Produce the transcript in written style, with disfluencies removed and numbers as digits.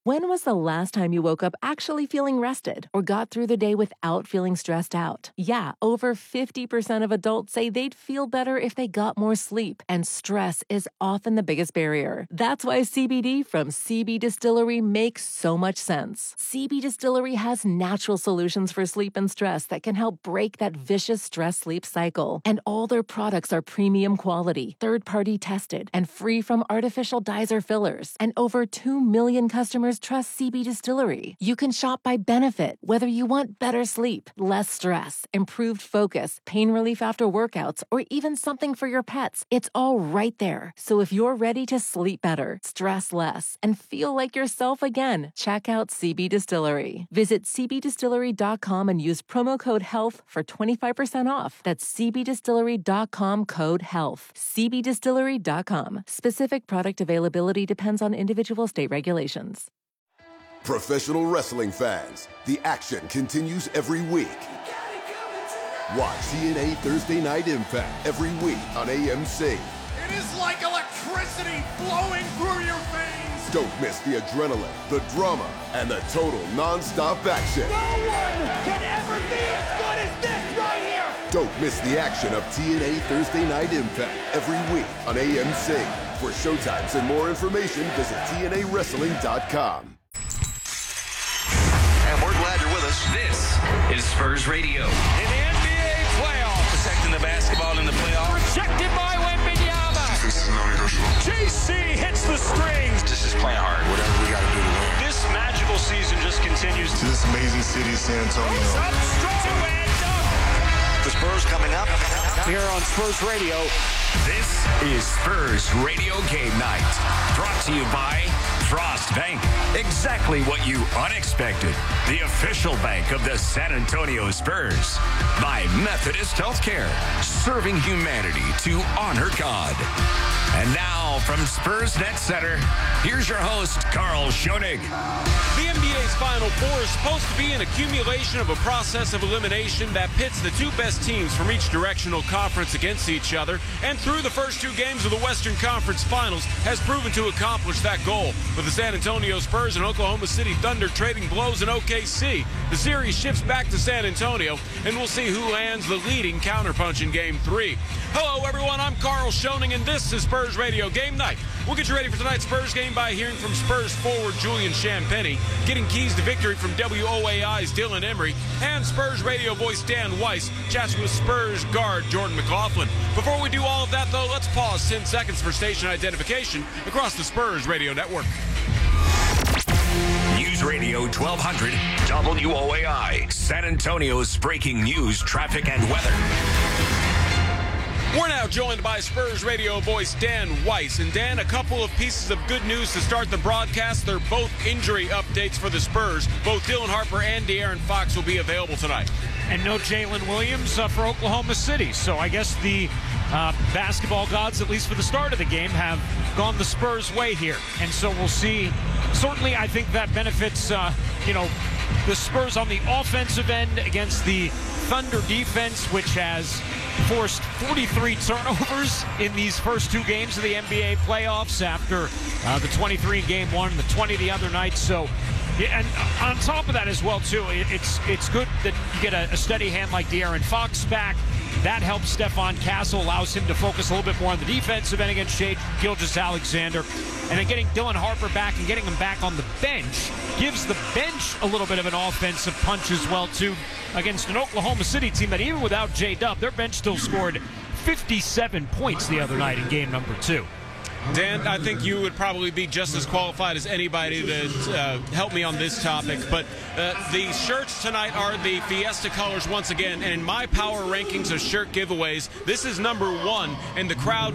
When was the last time you woke up actually feeling rested or got through the day without feeling stressed out? Yeah, over 50% of adults say they'd feel better if they got more sleep, and stress is often the biggest barrier. That's why CBD from CB Distillery makes so much sense. CB Distillery has natural solutions for sleep and stress that can help break that vicious stress-sleep cycle. And all their products are premium quality, third-party tested, and free from artificial dyes or fillers. And over 2 million customers trust CB Distillery. You can shop by benefit, whether you want better sleep, less stress, improved focus, pain relief after workouts, or even something for your pets. It's all right there. So if you're ready to sleep better, stress less, and feel like yourself again, check out CB Distillery. Visit cbdistillery.com and use promo code HEALTH for 25% off. That's cbdistillery.com, code HEALTH. cbdistillery.com. Specific product availability depends on individual state regulations. Professional wrestling fans, the action continues every week. Watch TNA Thursday Night Impact every week on AMC. It is like electricity flowing through your veins. Don't miss the adrenaline, the drama, and the total non-stop action. No one can ever be as good as this right here. Don't miss the action of TNA Thursday Night Impact every week on AMC. For showtimes and more information, visit TNAWrestling.com. And we're glad you're with us. This is Spurs Radio. In the NBA playoffs. Protecting the basketball in the playoffs. Rejected by Wembanyama. JC hits the strings. This is playing hard. Whatever we got to do to win. This magical season just continues. To this amazing city, San Antonio. Up strong and dunk. The Spurs coming up. Here on Spurs Radio. This is Spurs Radio Game Night. Brought to you by Frost Bank. Exactly what you unexpected. The official bank of the San Antonio Spurs. By Methodist Healthcare. Serving humanity to honor God. And now from Spurs Net Center, here's your host, Carl Schoenig. The NBA's Final Four is supposed to be an accumulation of a process of elimination that pits the two best teams from each directional conference against each other, and through the first two games of the Western Conference Finals has proven to accomplish that goal. With the San Antonio Spurs and Oklahoma City Thunder trading blows in OKC, the series shifts back to San Antonio, and we'll see who lands the leading counterpunch in Game 3. Hello, everyone. I'm Carl Schoening, and this is Spurs Radio Game Night. We'll get you ready for tonight's Spurs game by hearing from Spurs forward Julian Champagnie, getting keys to victory from WOAI's Dylan Emery, and Spurs radio voice Dan Weiss chats with Spurs guard Jordan McLaughlin. Before we do all of that, though, let's pause 10 seconds for station identification across the Spurs radio network. News Radio 1200 WOAI, San Antonio's breaking news, traffic, and weather. We're now joined by Spurs radio voice Dan Weiss. And Dan, a couple of pieces of good news to start the broadcast. They're both injury updates for the Spurs. Both Dylan Harper and De'Aaron Fox will be available tonight. And no Jalen Williams for Oklahoma City. So I guess the basketball gods, at least for the start of the game, have gone the Spurs' way here. And so we'll see. Certainly, I think that benefits, the Spurs on the offensive end against the Thunder defense, which has forced 43 turnovers in these first two games of the NBA playoffs after the 23 in game one and the 20 the other night. So, and on top of that as well, too, it's good that you get a steady hand like De'Aaron Fox back. That helps Stephon Castle, allows him to focus a little bit more on the defensive end against Shai Gilgeous-Alexander. And then getting Dylan Harper back and getting him back on the bench gives the bench a little bit of an offensive punch as well, too, against an Oklahoma City team that even without J-Dub, their bench still scored 57 points the other night in game number 2. Dan, I think you would probably be just as qualified as anybody to help me on this topic, but the shirts tonight are the Fiesta colors once again, and in my power rankings of shirt giveaways, this is number 1, and the crowd